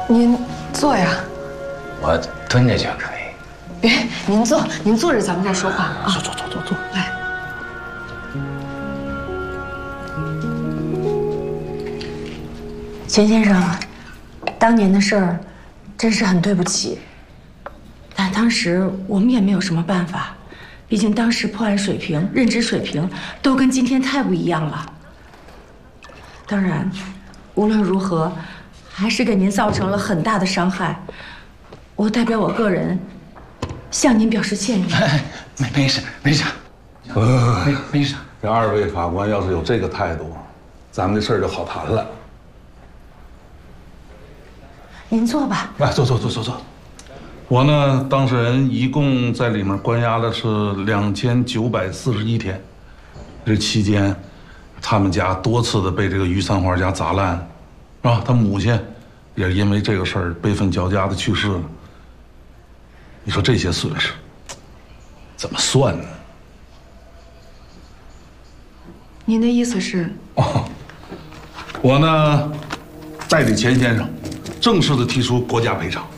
您坐呀。 我蹲着就可以。 别，您坐，您坐着咱们再说话啊。 坐。 来。 钱先生，当年的事儿，真是很对不起。但当时我们也没有什么办法，毕竟当时破案水平、认知水平都跟今天太不一样了。当然，无论如何，还是给您造成了很大的伤害。我代表我个人，向您表示歉意。 没事。没事。 这二位法官要是有这个态度，咱们这事儿就好谈了。 您坐吧。 来，坐。我呢，当事人一共在里面关押的是2941天，这期间，他们家多次的被这个于三花家砸烂，是吧？他母亲也因为这个事儿悲愤交加的去世了。你说这些损失怎么算呢？ 您的意思是？ 我呢，代理钱先生，正式的提出国家赔偿。